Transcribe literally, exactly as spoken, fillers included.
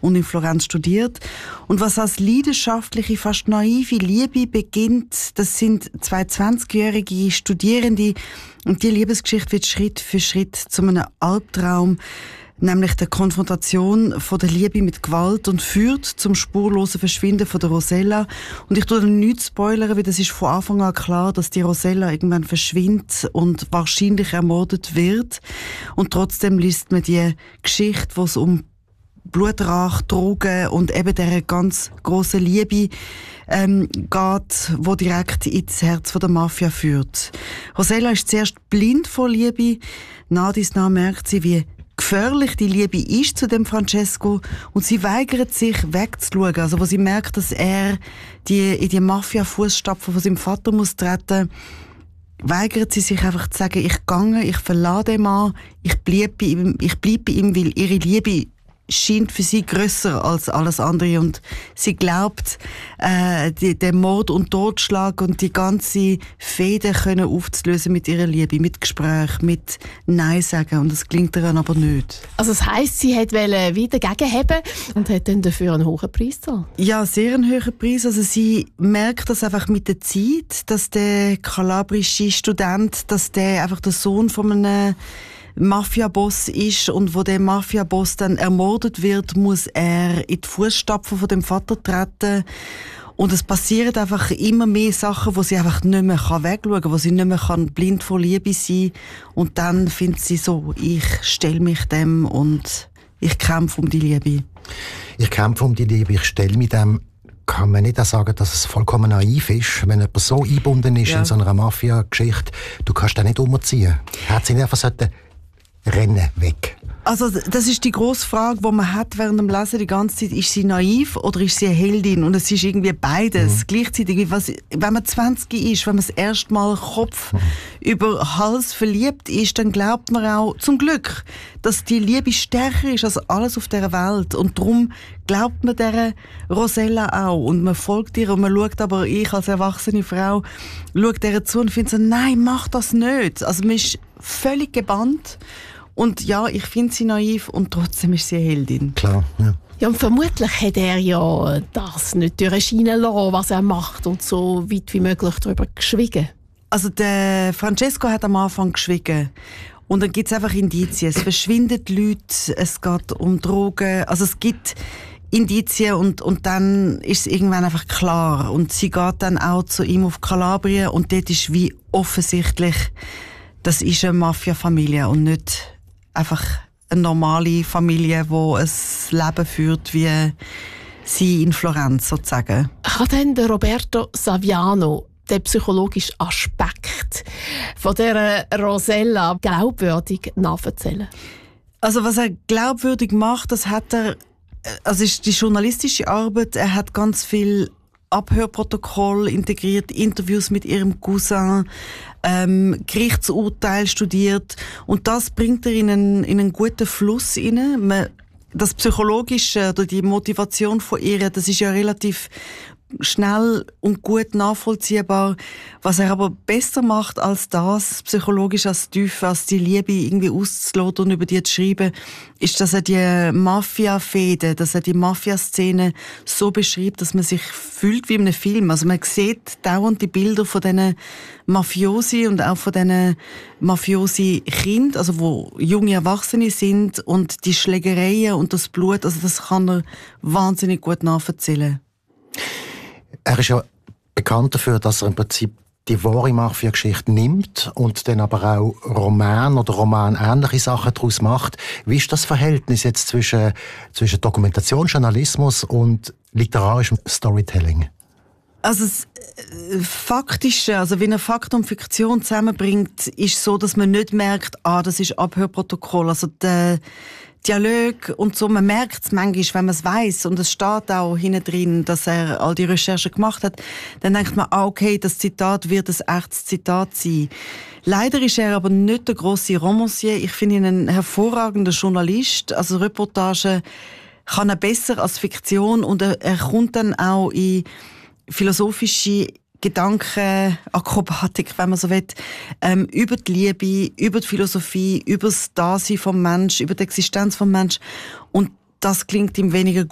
und in Florenz studiert. Und was als leidenschaftliche, fast naive Liebe beginnt, das sind zwei zwanzigjährige Studierende. Und die Liebesgeschichte wird Schritt für Schritt zu einem Albtraum, nämlich der Konfrontation von der Liebe mit Gewalt, und führt zum spurlosen Verschwinden von der Rosella. Und ich tue nichts spoilern, weil das ist von Anfang an klar, dass die Rosella irgendwann verschwindet und wahrscheinlich ermordet wird. Und trotzdem liest man die Geschichte, wo es um Blutrach, Drogen und eben dieser ganz grossen Liebe ähm, geht, wo direkt ins Herz von der Mafia führt. Rosella ist zuerst blind vor Liebe. Nach dies nach merkt sie, wie gefährlich die Liebe ist zu dem Francesco, und sie weigert sich wegzuschauen. Also wo sie merkt, dass er die, in die Mafia-Fußstapfen von seinem Vater muss treten, weigert sie sich einfach zu sagen, ich gehe, ich verlasse den Mann, ich bleibe bei ihm, ich bleibe bei ihm, weil ihre Liebe scheint für sie grösser als alles andere, und sie glaubt, äh, die, den Mord und Totschlag und die ganze Fehde können aufzulösen mit ihrer Liebe, mit Gespräch, mit Nein sagen, und das gelingt ihr dann aber nicht. Also das heisst, sie wollte wieder gegenheben und hat dann dafür einen hohen Preis gezahlt? Ja, sehr einen hohen Preis. Also sie merkt das einfach mit der Zeit, dass der kalabrische Student, dass der einfach der Sohn von einem Mafia-Boss ist, und wo der Mafia-Boss dann ermordet wird, muss er in die Fußstapfen von dem Vater treten. Und es passieren einfach immer mehr Sachen, wo sie einfach nicht mehr wegschauen kann, wo sie nicht mehr kann blind vor Liebe sein kann. Und dann findet sie so, ich stelle mich dem und ich kämpfe um die Liebe. Ich kämpfe um die Liebe, ich stelle mich dem. Kann man nicht auch sagen, dass es vollkommen naiv ist, wenn jemand so eingebunden ist, ja, in so einer Mafia-Geschichte, du kannst den nicht umziehen. Hat sie nicht einfach sollten rennen weg? Also das ist die grosse Frage, die man hat während dem Lesen die ganze Zeit. Ist sie naiv oder ist sie eine Heldin? Und es ist irgendwie beides. Mhm. Gleichzeitig, was, wenn man zwanzig ist, wenn man das erste Mal Kopf mhm. über Hals verliebt ist, dann glaubt man auch zum Glück, dass die Liebe stärker ist als alles auf dieser Welt. Und darum glaubt man dieser Rosella auch. Und man folgt ihr, und man schaut aber, ich als erwachsene Frau, schaut ihr zu und findet so, nein, mach das nicht. Also man ist völlig gebannt. Und ja, ich finde sie naiv, und trotzdem ist sie eine Heldin. Klar, ja. Ja, und vermutlich hat er ja das nicht durchscheinen lassen, was er macht, und so weit wie möglich darüber geschwiegen. Also der Francesco hat am Anfang geschwiegen. Und dann gibt es einfach Indizien. Es verschwinden Leute, es geht um Drogen. Also es gibt Indizien, und, und dann ist es irgendwann einfach klar. Und sie geht dann auch zu ihm auf Kalabrien, und dort ist wie offensichtlich, das ist eine Mafia-Familie und nicht einfach eine normale Familie, die ein Leben führt wie sie in Florenz sozusagen. Kann denn der Roberto Saviano den psychologischen Aspekt von dieser Rosella glaubwürdig nacherzählen? Also was er glaubwürdig macht, das hat er, also ist die journalistische Arbeit. Er hat ganz viel Abhörprotokoll integriert, Interviews mit ihrem Cousin, ähm, Gerichtsurteil studiert, und das bringt er in einen, in einen guten Fluss rein. Man, das Psychologische oder die Motivation von ihr, das ist ja relativ schnell und gut nachvollziehbar. Was er aber besser macht als das, psychologisch als tief, als die Liebe irgendwie auszuloten und über die zu schreiben, ist, dass er die Mafia-Fäden, dass er die Mafia-Szene so beschreibt, dass man sich fühlt wie in einem Film. Also man sieht dauernd die Bilder von diesen Mafiosi und auch von diesen Mafiosi-Kindern, also wo junge Erwachsene sind, und die Schlägereien und das Blut, also das kann er wahnsinnig gut nacherzählen. Er ist ja bekannt dafür, dass er im Prinzip die wahre Mafia-Geschichte nimmt und dann aber auch Roman oder romanähnliche Sachen daraus macht. Wie ist das Verhältnis jetzt zwischen, zwischen Dokumentation, Journalismus und literarischem Storytelling? Also das Faktische, also wenn er Fakt und Fiktion zusammenbringt, ist so, dass man nicht merkt, ah, das ist Abhörprotokoll. Also der Dialog und so, man merkt es manchmal, wenn man es weiss, und es steht auch hinten drin, dass er all die Recherchen gemacht hat, dann denkt man, ah, okay, das Zitat wird ein echtes Zitat sein. Leider ist er aber nicht der grosse Romancier. Ich finde ihn ein hervorragender Journalist. Also Reportage kann er besser als Fiktion, und er, er kommt dann auch in philosophische Gedankenakrobatik, wenn man so will, ähm, über die Liebe, über die Philosophie, über das Dasein vom Mensch, über die Existenz vom Mensch. Und das klingt ihm weniger